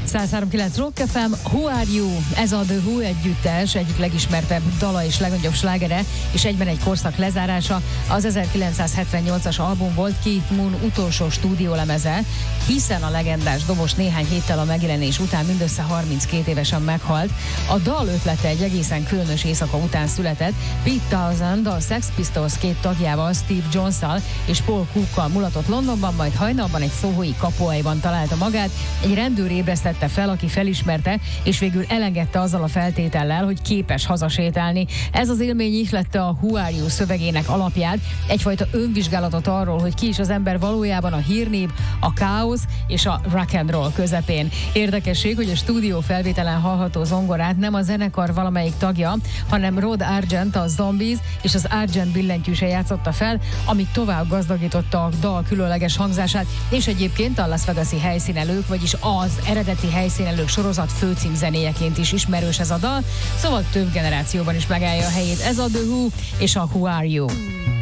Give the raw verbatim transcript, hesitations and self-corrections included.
száz három kilenc Rock ef em, Who Are You? Ez a The Who együttes egyik legismertebb dala és legnagyobb slágere, és egyben egy korszak lezárása. Az ezerkilencszázhetvennyolcas album volt Keith Moon utolsó stúdiólemeze, hiszen a legendás dobos néhány héttel a megjelenés után mindössze harminckét évesen meghalt. A dal ötlete egy egészen különös éjszaka után született. Pete Townshend a Sex Pistols két tagjával, Steve Jones-szal és Paul Cookkal mulatott Londonban, majd hajnalban egy szóhói kapuajban találta magát. Egy rendőr ébresztette fel, aki felismerte, és végül elengedte azzal a feltétellel, hogy képes hazasétálni. Ez az élmény ihlette a Who Are You szövegének alapját, egyfajta önvizsgálatot arról, hogy ki is az ember valójában a hírnév, a káosz és a rock and roll közepén. Érdekesség, hogy a stúdió felvételen hallható zongorát nem a zenekar valamelyik tagja, hanem Rod Argent, a Zombies és az Argent billentyűse játszotta fel, ami tovább gazdagította a dal különleges hangzását, és egyébként a Las Vegas-i helyszínelők, vagyis az eredeti helyszínelők sorozat főcímzenéjeként is ismerős ez a dal, szóval több generációban is megállja a helyét. Ez a The Who és a Who Are You.